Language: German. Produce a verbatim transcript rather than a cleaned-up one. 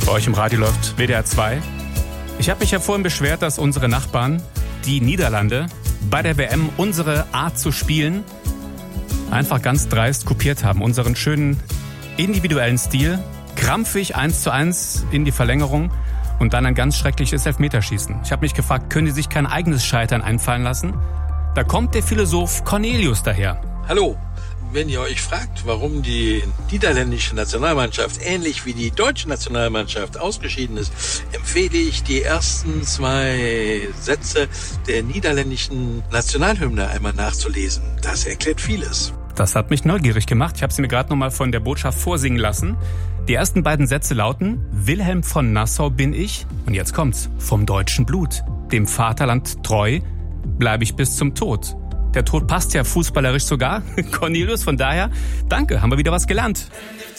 Bei euch im Radio läuft W D R zwei. Ich habe mich ja vorhin beschwert, dass unsere Nachbarn, die Niederlande, bei der W M unsere Art zu spielen einfach ganz dreist kopiert haben. Unseren schönen individuellen Stil, krampfig eins zu eins in die Verlängerung und dann ein ganz schreckliches Elfmeterschießen. Ich habe mich gefragt, können die sich kein eigenes Scheitern einfallen lassen? Da kommt der Philosoph Cornelius daher. Hallo. Wenn ihr euch fragt, warum die niederländische Nationalmannschaft ähnlich wie die deutsche Nationalmannschaft ausgeschieden ist, empfehle ich die ersten zwei Sätze der niederländischen Nationalhymne einmal nachzulesen. Das erklärt vieles. Das hat mich neugierig gemacht. Ich habe sie mir gerade nochmal von der Botschaft vorsingen lassen. Die ersten beiden Sätze lauten: Wilhelm von Nassau bin ich, und jetzt kommt's, vom deutschen Blut. Dem Vaterland treu bleibe ich bis zum Tod. Der Tod passt ja fußballerisch sogar, Cornelius, von daher, danke, haben wir wieder was gelernt.